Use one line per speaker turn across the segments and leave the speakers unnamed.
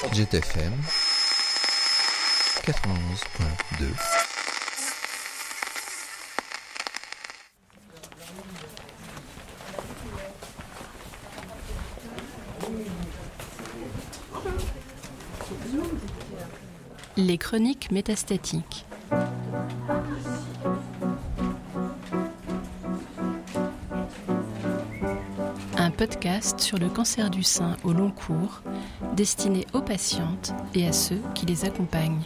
GTFM 91.2.
Les chroniques métastatiques. Un podcast sur le cancer du sein au long cours, destiné aux patientes et à ceux qui les accompagnent.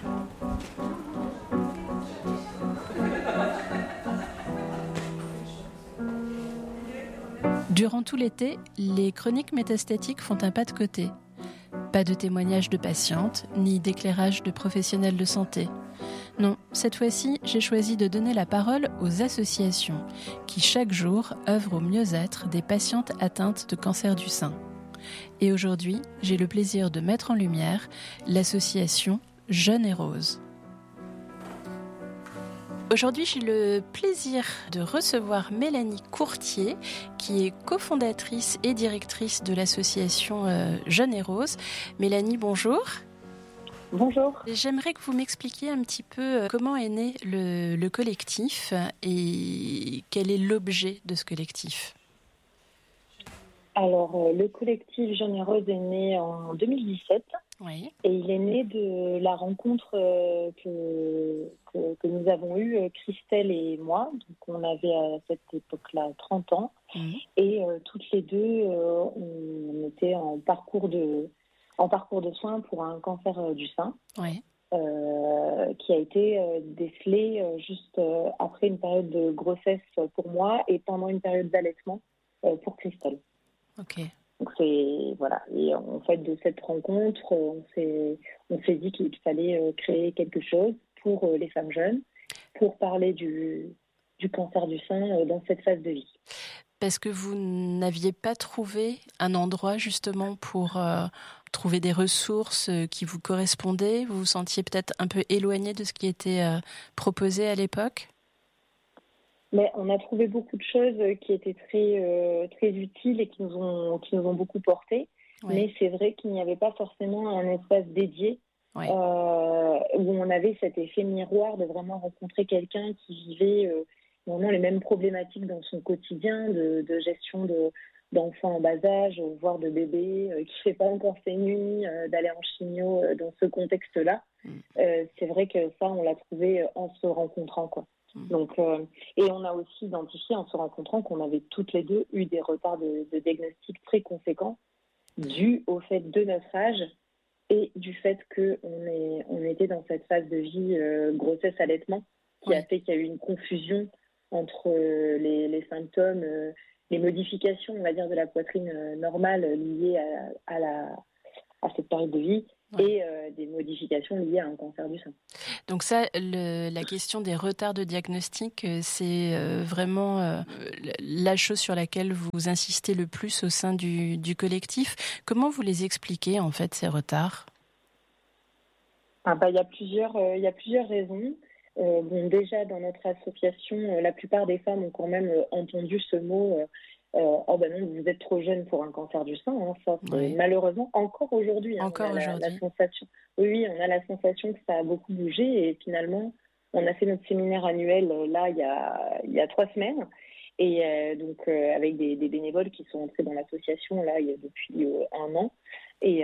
Durant tout l'été, les chroniques métastatiques font un pas de côté. Pas de témoignages de patientes, ni d'éclairage de professionnels de santé. Non, cette fois-ci, j'ai choisi de donner la parole aux associations qui, chaque jour, œuvrent au mieux-être des patientes atteintes de cancer du sein. Et aujourd'hui, j'ai le plaisir de mettre en lumière l'association Jeune et Rose. Aujourd'hui, j'ai le plaisir de recevoir Mélanie Courtier, qui est cofondatrice et directrice de l'association Jeune et Rose. Mélanie, bonjour.
Bonjour.
J'aimerais que vous m'expliquiez un petit peu comment est né le collectif et quel est l'objet de ce collectif.
Alors, le collectif Jeune et Rose est né en 2017.
Oui.
Et il est né de la rencontre que nous avons eue, Christelle et moi. Donc, on avait à cette époque-là 30 ans. Mmh. Et toutes les deux, on était en parcours de soins pour un cancer du sein. Oui. Qui a été décelé juste après une période de grossesse pour moi et pendant une période d'allaitement pour Christelle.
Ok.
Donc voilà. Et en fait, de cette rencontre, on s'est dit qu'il fallait créer quelque chose pour les femmes jeunes, pour parler du cancer du sein dans cette phase de vie.
Parce que vous n'aviez pas trouvé un endroit justement pour trouver des ressources qui vous correspondaient. Vous vous sentiez peut-être un peu éloigné de ce qui était proposé à l'époque.
Mais on a trouvé beaucoup de choses qui étaient très utiles et qui nous ont beaucoup porté. Ouais. Mais c'est vrai qu'il n'y avait pas forcément un espace dédié ouais. Où on avait cet effet miroir de vraiment rencontrer quelqu'un qui vivait vraiment les mêmes problématiques dans son quotidien de gestion d'enfants en bas âge, voire de bébés qui ne fait pas encore ses nuits, d'aller en chimio dans ce contexte-là. C'est vrai que ça, on l'a trouvé en se rencontrant, quoi. Donc, et on a aussi identifié en se rencontrant qu'on avait toutes les deux eu des retards de diagnostic très conséquents dus au fait de notre âge et du fait qu'on était dans cette phase de vie grossesse-allaitement qui a fait qu'il y a eu une confusion entre les symptômes, les modifications, on va dire, de la poitrine normale liées à cette période de vie. Ouais. Et des modifications liées à un cancer du sein.
Donc ça, la question des retards de diagnostic, c'est vraiment la chose sur laquelle vous insistez le plus au sein du collectif. Comment vous les expliquez, en fait, ces retards ?
Il y a plusieurs raisons. Déjà, dans notre association, la plupart des femmes ont quand même entendu ce mot oh ben non, vous êtes trop jeune pour un cancer du sein. Hein, ça, c'est oui. Malheureusement encore aujourd'hui.
Encore aujourd'hui.
La sensation. Oui, on a la sensation que ça a beaucoup bougé et finalement, on a fait notre séminaire annuel là il y a 3 semaines et avec des bénévoles qui sont entrés dans l'association là depuis 1 an et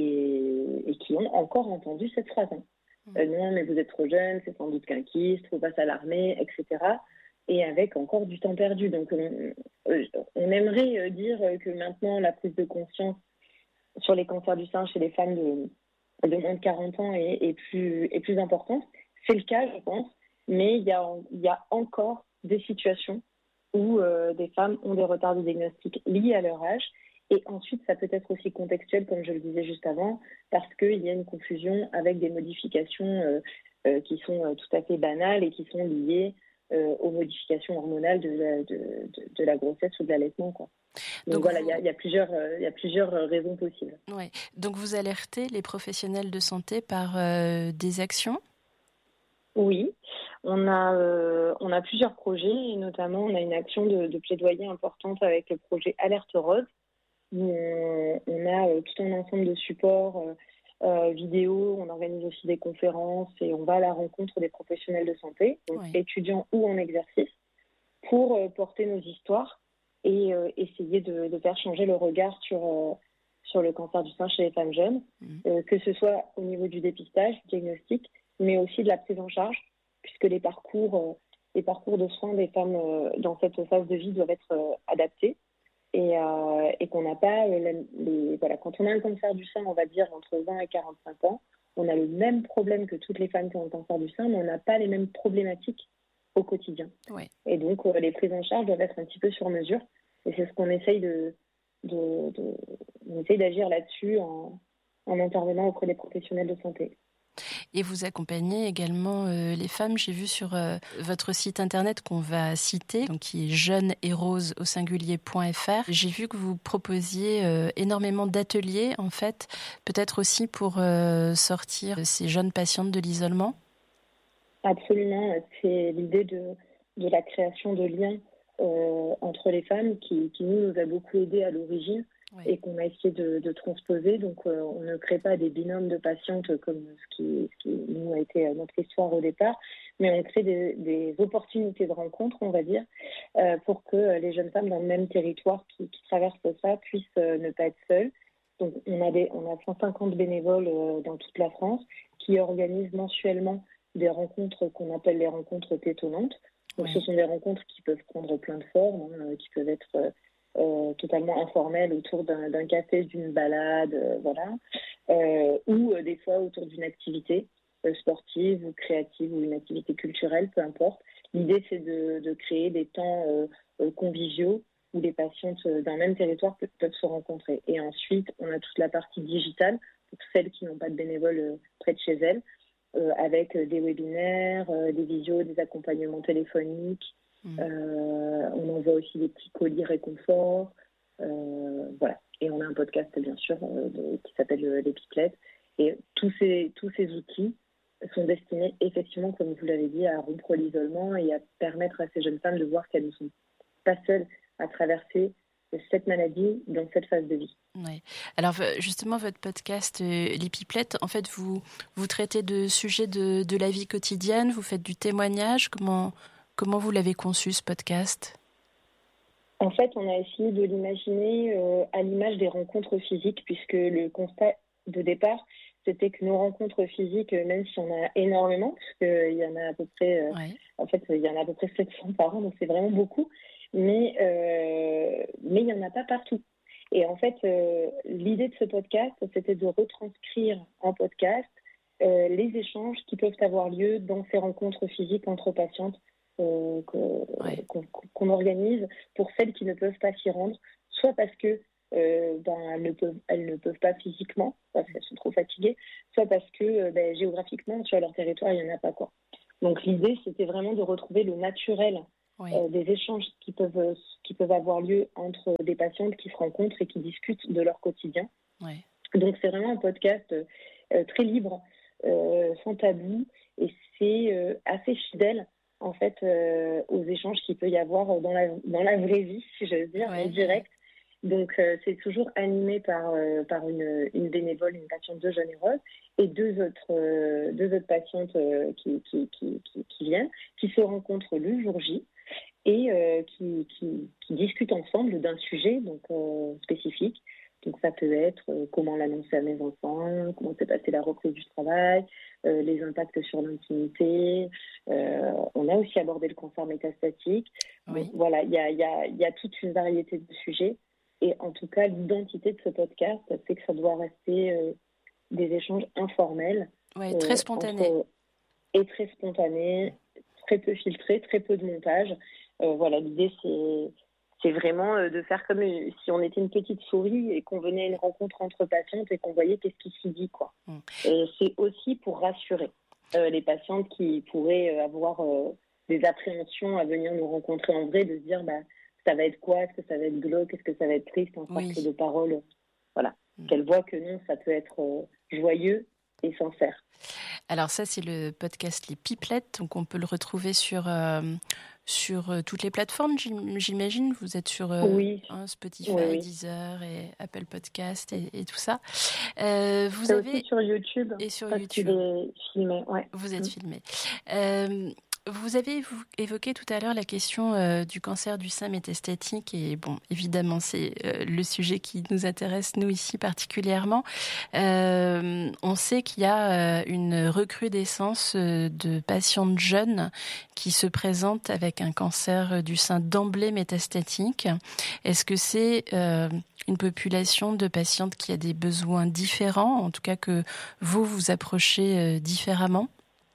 qui ont encore entendu cette phrase. Hein. Non, mais vous êtes trop jeune, c'est sans doute qu'un kyste, faut pas s'alarmer, etc. Et avec encore du temps perdu. Donc, on aimerait dire que maintenant, la prise de conscience sur les cancers du sein chez les femmes de moins de 40 ans est plus importante. C'est le cas, je pense, mais il y a encore des situations où des femmes ont des retards de diagnostic liés à leur âge. Et ensuite, ça peut être aussi contextuel, comme je le disais juste avant, parce qu'il y a une confusion avec des modifications qui sont tout à fait banales et qui sont liées aux modifications hormonales de la grossesse ou de l'allaitement, quoi. Donc voilà, il y a plusieurs raisons possibles.
Ouais. Donc vous alertez les professionnels de santé par des actions ?
Oui, on a plusieurs projets et notamment on a une action de plaidoyer importante avec le projet Alerte Rose où on a tout un ensemble de supports vidéo, on organise aussi des conférences et on va à la rencontre des professionnels de santé, donc étudiants ou en exercice, pour porter nos histoires et essayer de faire changer le regard sur le cancer du sein chez les femmes jeunes, que ce soit au niveau du dépistage, du diagnostic, mais aussi de la prise en charge, puisque les parcours de soins des femmes dans cette phase de vie doivent être adaptés. Et qu'on n'a pas voilà, quand on a un cancer du sein, on va dire entre 20 et 45 ans, on a le même problème que toutes les femmes qui ont un cancer du sein, mais on n'a pas les mêmes problématiques au quotidien. Ouais. Et donc les prises en charge doivent être un petit peu sur mesure, et c'est ce qu'on essaye on essaye d'agir là-dessus en intervenant auprès des professionnels de santé.
Et vous accompagnez également les femmes. J'ai vu sur votre site internet qu'on va citer, donc qui est jeuneetrose.fr. J'ai vu que vous proposiez énormément d'ateliers, en fait, peut-être aussi pour sortir ces jeunes patientes de l'isolement.
Absolument. C'est l'idée de la création de liens entre les femmes qui nous a beaucoup aidés à l'origine. Oui. Et qu'on a essayé de transposer. Donc, on ne crée pas des binômes de patientes comme ce qui nous a été notre histoire au départ, mais on crée des opportunités de rencontre, on va dire, pour que les jeunes femmes dans le même territoire qui traversent ça puissent ne pas être seules. Donc, on a 150 bénévoles dans toute la France qui organisent mensuellement des rencontres qu'on appelle les rencontres pétonnantes. Donc, oui. Ce sont des rencontres qui peuvent prendre plein de formes, qui peuvent être totalement informelle autour d'un café, d'une balade, voilà, ou des fois autour d'une activité sportive ou créative ou une activité culturelle, peu importe. L'idée, c'est de créer des temps conviviaux où les patientes d'un même territoire peuvent se rencontrer. Et ensuite, on a toute la partie digitale pour celles qui n'ont pas de bénévoles près de chez elles, avec des webinaires, des visios, des accompagnements téléphoniques. On envoie aussi des petits colis réconfort, voilà. Et on a un podcast bien sûr qui s'appelle Les Pipelettes. Et tous ces outils sont destinés effectivement, comme vous l'avez dit, à rompre l'isolement et à permettre à ces jeunes femmes de voir qu'elles ne sont pas seules à traverser cette maladie dans cette phase de vie.
Oui. Alors justement, votre podcast Les Pipelettes, en fait, vous traitez de sujets de la vie quotidienne, vous faites du témoignage. Comment vous l'avez conçu, ce podcast ?
En fait, on a essayé de l'imaginer à l'image des rencontres physiques, puisque le constat de départ, c'était que nos rencontres physiques, même si on a énormément, parce qu'il y en a à peu près, il y en a à peu près 700 par an, donc c'est vraiment beaucoup, mais il n'y en a pas partout. Et en fait, l'idée de ce podcast, c'était de retranscrire en podcast les échanges qui peuvent avoir lieu dans ces rencontres physiques entre patientes qu'on organise pour celles qui ne peuvent pas s'y rendre, soit parce que elles ne peuvent pas physiquement, parce qu'elles sont trop fatiguées, soit parce que géographiquement, sur leur territoire, il n'y en a pas, quoi. Donc l'idée, c'était vraiment de retrouver le naturel des échanges qui peuvent avoir lieu entre des patientes qui se rencontrent et qui discutent de leur quotidien. Oui. Donc c'est vraiment un podcast très libre, sans tabou, et c'est assez fidèle en fait aux échanges qu'il peut y avoir dans la vraie vie, si j'ose dire, en direct. Donc c'est toujours animé par une bénévole, une patiente de Jeune et Rose, et deux autres patientes qui viennent, qui se rencontrent le jour J et qui discutent ensemble d'un sujet donc spécifique. Donc ça peut être comment l'annoncer à mes enfants, comment s'est passée la reprise du travail, les impacts sur l'intimité. On a aussi abordé le cancer métastatique. Oui. Donc, voilà, il y a toute une variété de sujets. Et en tout cas, l'identité de ce podcast, c'est que ça doit rester des échanges informels.
Oui, très spontanés.
Et très spontanés, très peu filtrés, très peu de montage. Voilà, l'idée, c'est vraiment de faire comme si on était une petite souris et qu'on venait à une rencontre entre patientes et qu'on voyait qu'est-ce qui s'y dit, quoi. Et c'est aussi pour rassurer les patientes qui pourraient avoir des appréhensions à venir nous rencontrer en vrai, de se dire ça va être quoi, est-ce que ça va être glauque, est-ce que ça va être triste, un cercle de paroles, voilà. Qu'elles voient que non, ça peut être joyeux et sincère.
Alors ça, c'est le podcast Les Pipelettes, donc on peut le retrouver sur sur toutes les plateformes, j'imagine. Vous êtes sur
Oui,
Spotify,
oui.
Deezer et Apple Podcast et tout ça. Vous
C'est
avez
aussi sur YouTube.
et sur
Parce qu'il
YouTube.
est filmé, ouais.
Vous êtes filmé. Vous avez évoqué tout à l'heure la question du cancer du sein métastatique et bon, évidemment, c'est le sujet qui nous intéresse, nous, ici, particulièrement. On sait qu'il y a une recrudescence de patientes jeunes qui se présentent avec un cancer du sein d'emblée métastatique. Est-ce que c'est une population de patientes qui a des besoins différents, en tout cas que vous approchez différemment?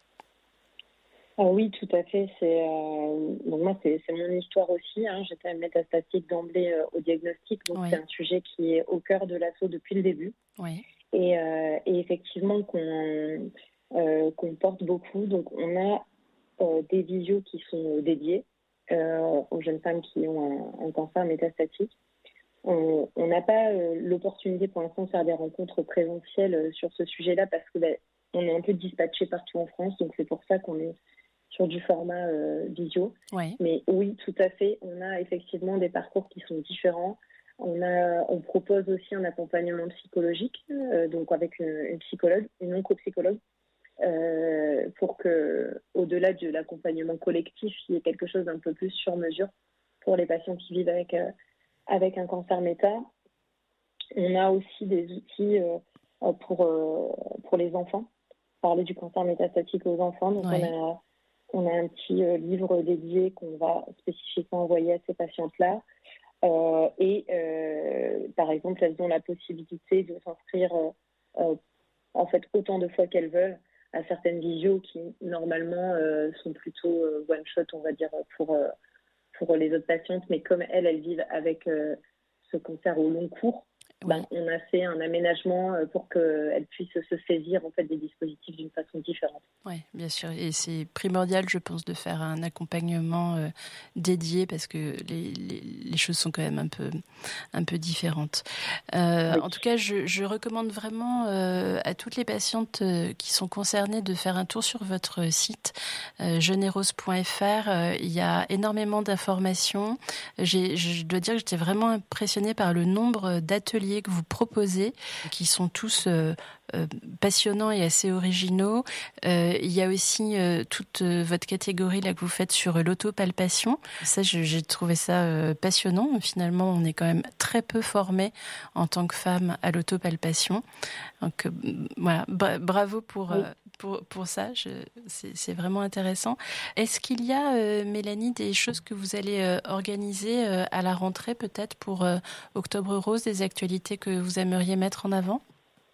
Oui, tout à fait. Donc moi, c'est mon histoire aussi. J'étais métastatique d'emblée au diagnostic, donc
Oui.
c'est un sujet qui est au cœur de l'assaut depuis le début.
Oui.
Et effectivement, qu'on porte beaucoup. Donc on a des visios qui sont dédiés aux jeunes femmes qui ont un cancer métastatique. On n'a pas l'opportunité pour l'instant de faire des rencontres présentielles sur ce sujet-là parce que on est un peu dispatché partout en France, donc c'est pour ça qu'on est sur du format visio.
Oui.
Mais oui, tout à fait, on a effectivement des parcours qui sont différents. On propose aussi un accompagnement psychologique, donc avec une psychologue, une oncopsychologue, pour que, au-delà de l'accompagnement collectif, il y ait quelque chose d'un peu plus sur mesure pour les patients qui vivent avec un cancer méta. On a aussi des outils pour les enfants, parler du cancer métastatique aux enfants. Donc
Oui.
on a un petit livre dédié qu'on va spécifiquement envoyer à ces patientes-là. Par exemple, elles ont la possibilité de s'inscrire en fait autant de fois qu'elles veulent à certaines visios qui normalement sont plutôt one shot, on va dire, pour les autres patientes. Mais comme elles vivent avec ce cancer au long cours,
Oui.
on a fait un aménagement pour qu'elles puissent se saisir en fait des dispositifs d'une façon différente.
Oui, bien sûr. Et c'est primordial, je pense, de faire un accompagnement dédié parce que les choses sont quand même un peu différentes.
Oui.
En tout cas, je recommande vraiment à toutes les patientes qui sont concernées de faire un tour sur votre site jenerose.fr. Il y a énormément d'informations. Je dois dire que j'étais vraiment impressionnée par le nombre d'ateliers que vous proposez, qui sont tous passionnants et assez originaux. Il y a aussi toute votre catégorie là que vous faites sur l'autopalpation. Ça, j'ai trouvé ça passionnant. Finalement, on est quand même très peu formé en tant que femme à l'autopalpation. Donc voilà, bravo pour ça. C'est vraiment intéressant. Est-ce qu'il y a, Mélanie, des choses que vous allez organiser à la rentrée peut-être pour Octobre Rose, des actualités que vous aimeriez mettre en avant?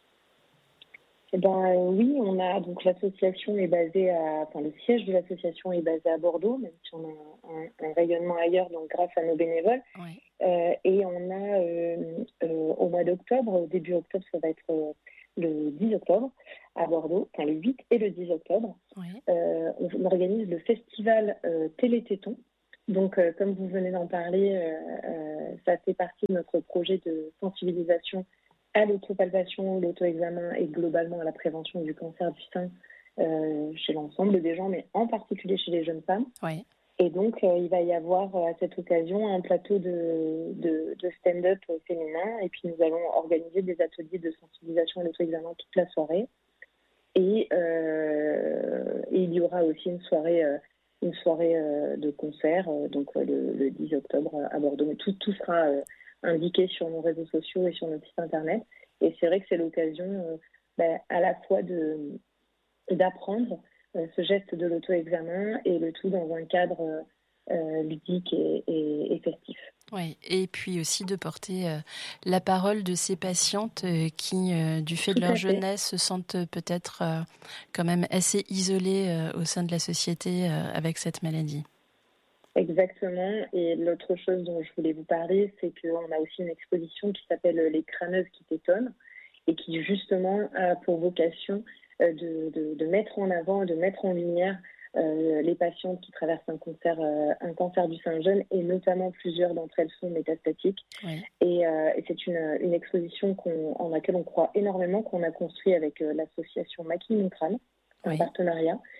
Oui, on a donc l'association est basée le siège de l'association est basé à Bordeaux, même si on a un rayonnement ailleurs, donc grâce à nos bénévoles.
Oui.
Et on a au mois d'octobre, début octobre, ça va être le 10 octobre à Bordeaux, le 8 et le 10 octobre.
Oui.
On organise le festival Télététon. Donc, comme vous venez d'en parler, ça fait partie de notre projet de sensibilisation à l'autopalpation, l'auto-examen et globalement à la prévention du cancer du sein chez l'ensemble des gens, mais en particulier chez les jeunes femmes.
Oui.
Et donc, il va y avoir à cette occasion un plateau de stand-up féminin. Et puis, nous allons organiser des ateliers de sensibilisation à l'auto-examen toute la soirée. Et il y aura aussi une soirée de concert, le 10 octobre à Bordeaux. Mais tout sera indiqué sur nos réseaux sociaux et sur notre site internet. Et c'est vrai que c'est l'occasion à la fois d'apprendre ce geste de l'auto-examen et le tout dans un cadre ludique et festif.
Oui, et puis aussi de porter la parole de ces patientes qui, du fait de leur jeunesse, se sentent peut-être quand même assez isolées au sein de la société avec cette maladie.
Exactement. Et l'autre chose dont je voulais vous parler, c'est qu'on a aussi une exposition qui s'appelle Les crâneuses qui tétonnent et qui justement a pour vocation de mettre en avant, de mettre en lumière les patientes qui traversent un cancer du sein jeune, et notamment plusieurs d'entre elles sont métastatiques.
Oui.
Et c'est une exposition en laquelle on croit énormément, qu'on a construit avec l'association Maquille Mon Crâne, un partenariat.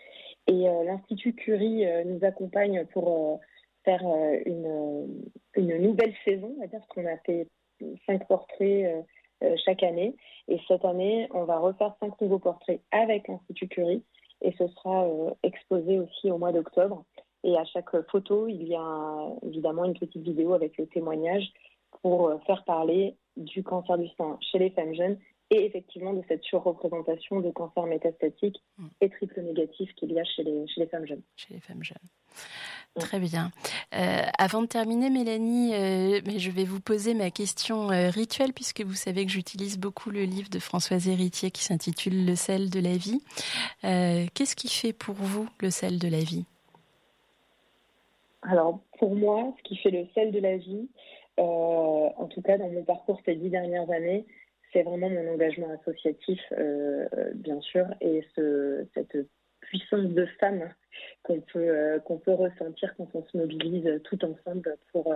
Et l'Institut Curie nous accompagne pour faire une nouvelle saison, on va dire, parce qu'on a fait 5 portraits chaque année. Et cette année, on va refaire 5 nouveaux portraits avec l'Institut Curie. Et ce sera exposé aussi au mois d'octobre. Et à chaque photo, il y a évidemment une petite vidéo avec le témoignage pour faire parler du cancer du sein chez les femmes jeunes et effectivement de cette surreprésentation de cancer métastatique et triple négatif qu'il y a chez les femmes jeunes.
Chez les femmes jeunes. Très bien. Avant de terminer, Mélanie, je vais vous poser ma question rituelle, puisque vous savez que j'utilise beaucoup le livre de Françoise Héritier qui s'intitule « Le sel de la vie ». Qu'est-ce qui fait pour vous le sel de la vie ?
Alors, pour moi, ce qui fait le sel de la vie, en tout cas dans mon parcours ces 10 dernières années, c'est vraiment mon engagement associatif, bien sûr, et cette puissance de femme qu'on peut ressentir quand on se mobilise tout ensemble pour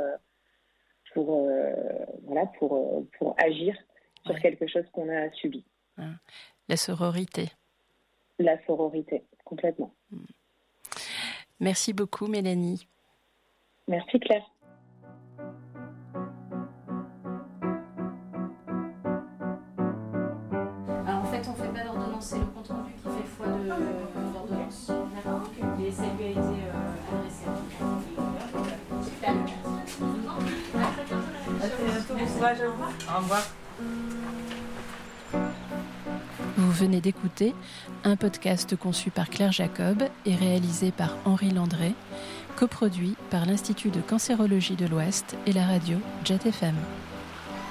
agir sur quelque chose qu'on a subi.
La sororité.
La sororité, complètement.
Merci beaucoup, Mélanie.
Merci, Claire.
Alors, en fait, on ne fait pas d'ordonnance, c'est le compte-rendu qui fait foi d'ordonnance. D'accord. Et ça lui a été adressé. Super. Au revoir. Vous venez d'écouter un podcast conçu par Claire Jacob et réalisé par Henri Landré, coproduit par l'Institut de cancérologie de l'Ouest et la radio Jet FM.